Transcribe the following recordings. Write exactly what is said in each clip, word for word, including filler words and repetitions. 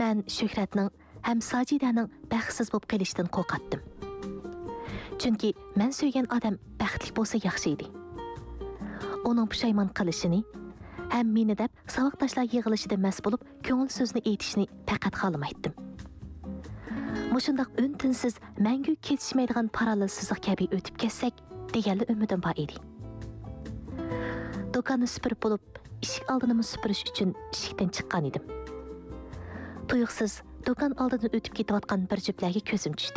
Mən Şöhrətning həm Sacidaning baxtsiz bo'lib qolishdan qo'rqatdim. Chunki men söyən odam baxtli bo'lsa yaxshi edi. Onun pushaymon qilishini ham meni deb saboqdoshlar yig'ilishida mas bo'lib, ko'ngil so'zni aytishni faqat xohlamaydim. Mushundaq untinsiz mangu ketishmaydigan parallel siziq kabi o'tib ketsak deganli umidim bor edi. Do'konni supurib bo'lib, eshik oldini supurish uchun eshikdan chiqqan edim. Tuyuqsiz do'kon oldidan o'tib ketayotgan bir juftlarga ko'zim tushdi.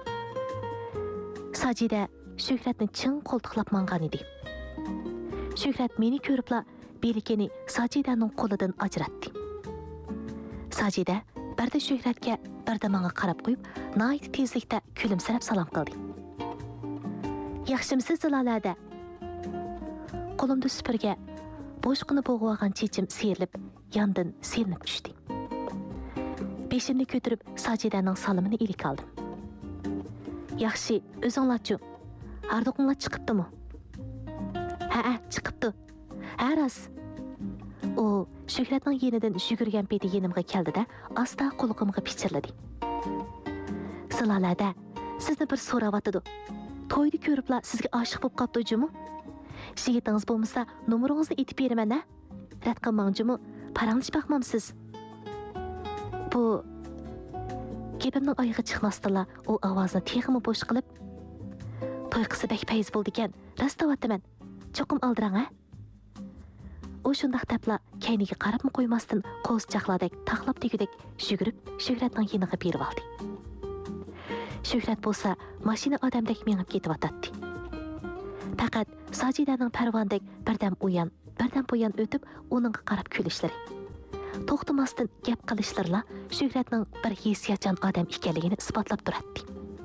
Sajida Shuhratni chin qo'ltiqlab mangan edi. Shuhrat meni ko'ribla belikini Sajidaning qo'lidan ajratdi. Sajida birda Shuhratga, birda menga qarab qo'yib, nihoyat tezlikda kulimsirab salom qildi. Yaxshimisiz Zilolada? Qo'limda supurga bo'shqini bo'g'ib olgan chechim serilib, yondan selinib tushdi. Beshimni ko'tarib Sajidaning salomini ilik oldim. Yaxshi, o'zinglarchi, ardoqinglar chiqibdimi? Ha, chiqibdi. Ha, ras. O, Shuhratning yenidan yugurgan peti yenimga keldi-da, asta quloqimga pichirladi. Zilolada, sizni bir so'rayotdi. To'yni ko'ribla sizga oshiq bo'lib qopdi-jimi? Yigitingiz bo'lmasa, nomeringizni aytib beraman-a? Rad qilmangchi-mi? Parangiz baqmamsiz. Bu gapimning oyog'i chiqmasdila, u ovozni texmi bo'sh qilib, to'y qisi bak payz bo'ldi ekan, rastavotdiman. Cho'qim oldirang-a? O shundaq debla kayniga qarabmi qo'ymasdan qo'z chaqladek, taqlab degudek yugurib Shuhratning yeniga berib oldi. Shuhrat bo'lsa, mashina odamdek mengib ketyotdi. Faqat Sajidaning parvondek birdan uyan, birdan buyan o'tib, uning qarab kulishlari. To'xtamasdan gap qilishlarla Shuhratning bir hissiyatchan odam ekanligini isbotlab turadi.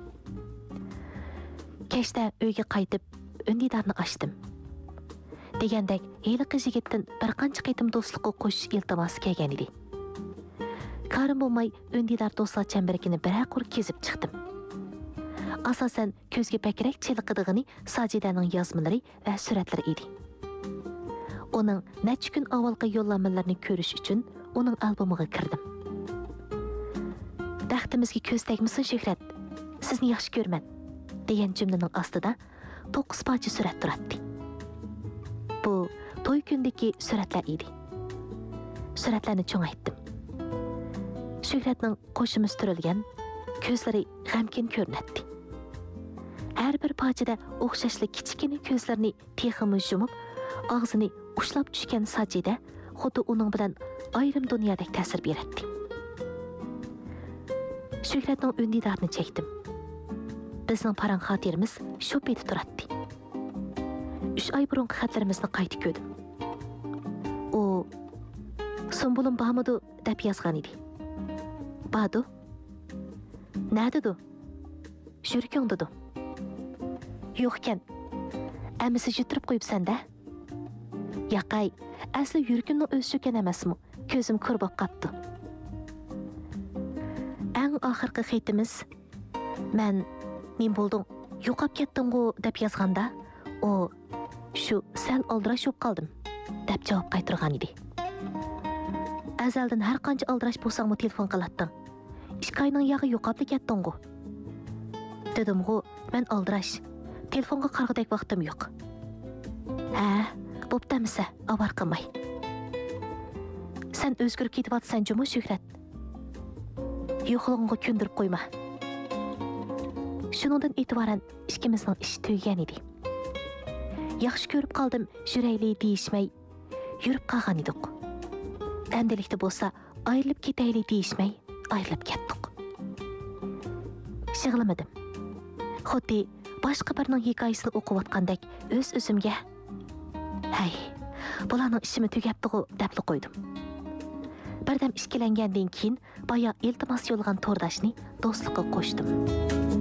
Kechda uyga qaytib, undidarni ochdim. Degandek, heliqi yigitdan bir qancha qaytim do'stlikqa qo'shish iltimosi kelgan edi. Qarim bo'lmay, undidar do'stlar chambaragini bir-aqur kezib chiqdim. Asosan ko'zga bakrak chiliqidig'ini Sajidaning yozmalari va suratlari edi. Uning necha kun avvalgi yo'llanmalarini ko'rish uchun uning albomiga kirdim. Baxtimizga ko'z tegmasin Shuhrat, sizni yaxshi ko'rman, degan jumlaning ostida to'qqiz parcha surat turadi. Bu to'y kundagi suratlar edi. Suratlarni cho'ngaytdim. Shuhratning qo'shimiz turilgan, ko'zlari g'amkin ko'rinadi. Har bir parchada o'xshashli kichkina ko'zlarini texmi yumib, og'zini ushlab tushgan Sajida xuddi uning bilan ayrim dunyodek ta'sir beradi. Shuhratning undidarini chekdim. Bizning parang xotiramiz shu peti turadi. Üç ay burungi xatlarimizni qaytib ko'rdim. U Sombulim bormidi deb yozgan edi. Badu? Nadidu? Shurkingdidu? Yo'q ekan. Amisi yutirib qo'yibsan-da. Yaqay, asli yurkimning o'zi shukan emasmi? Ko'zim ko'r bo'lib qapti. Eng oxirgi xatimiz men men bo'ldim, yo'qab ketdim-ku deb yozganda, o shu sal oldirash bo'lib qoldim deb javob qaytargan edi. Azaldan har qancha oldirash bo'lsangmi telefon qilatding. Ishqayning yog'i yo'qab ketding-ku. Dedim-ku, men oldirash, telefonga qarg'idek vaqtim yo'q. Ha, bo'ptamisa, avar qilmay. Sen o'zgarib ketyapsan-jimi Shuhrat? Yo'qlig'ingga ko'ndirib qo'yma. Shuningdan e'tiboran ikkimizning ish tugagan edi. Yaxshi ko'rib qoldim, yurayli deyishmay, yurib qolgan edik. Endilikda bo'lsa, ayrilib ketayli deyishmay, ayrilib ketdik. Shig'lamadim. Xuddi boshqa birning hikoyasini o'qiyotgandek o'z-o'zimga, "Hay, bularning ishimi tugabdi-ku" deb qo'ydim. Birdam ishkilangandan keyin boya iltimos yo'lgan to'rdashni do'stlikqa qo'shdim.